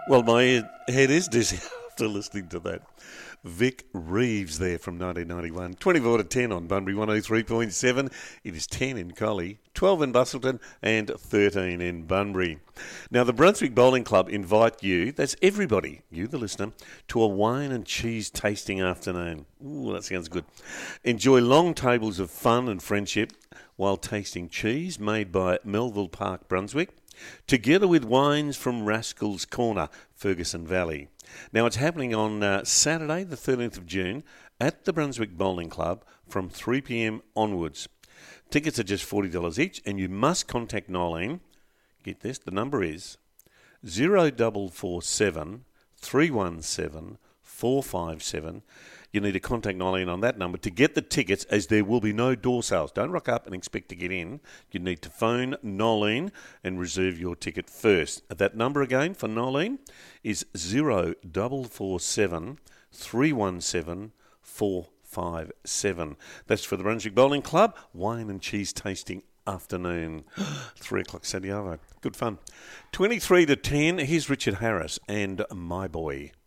Well, my head is dizzy after listening to that. Vic Reeves there from 1991. 24 to 10 on Bunbury 103.7. It is 10 in Collie, 12 in Bustleton and 13 in Bunbury. Now, the Brunswick Bowling Club invite you, that's everybody, you the listener, to a wine and cheese tasting afternoon. Ooh, that sounds good. Enjoy long tables of fun and friendship while tasting cheese made by Melville Park, Brunswick, together with wines from Rascal's Corner, Ferguson Valley. Now, it's happening on Saturday, the 13th of June, at the Brunswick Bowling Club from 3 p.m. onwards. Tickets are just $40 each, and you must contact Nolene. Get this, the number is 0447 317 457. You need to contact Nolene on that number to get the tickets, as there will be no door sales. Don't rock up and expect to get in. You need to phone Nolene and reserve your ticket first. That number again for Nolene is 0447 317 457. That's for the Brunswick Bowling Club, wine and cheese tasting afternoon, 3 o'clock Saturday. Good fun. 23 to 10, here's Richard Harris and My Boy.